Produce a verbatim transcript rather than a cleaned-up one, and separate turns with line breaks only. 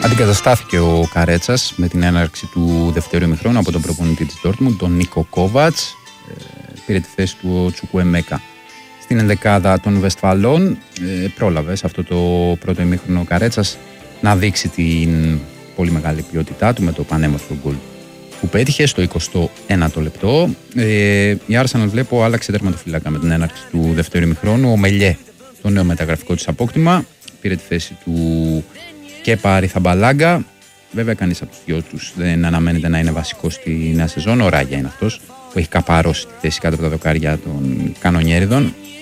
Αντικαταστάθηκε ο Καρέτσας με την έναρξη του δεύτερου ημιχρόνου από τον προπονητή της Ντόρτμουντ, τον Νίκο Κόβατς. Ε, πήρε τη θέση του ο Τσουκουεμέκα. Στην ενδεκάδα των Βεσφαλών ε, πρόλαβε σε αυτό το πρώτο ημίχρονο ο Καρέτσας να δείξει την πολύ μεγάλη ποιότητά του με το πανέμορφο γκολ που πέτυχε στο εικοστό ένατο λεπτό. Ε, η Arsenal, βλέπω, άλλαξε τερματοφύλακα με την έναρξη του δεύτερου ημιχρόνου. Ο Μελιέ, το νέο μεταγραφικό της απόκτημα, πήρε τη θέση του Κέπα Αριθαμπαλάγκα. Βέβαια, κανείς από τους δυο τους δεν αναμένεται να είναι βασικός στη νέα σεζόν. Ο Ράγια είναι αυτός που έχει καπαρώσει τη θέση κάτω από τα δοκάρια των κανονιέριδων.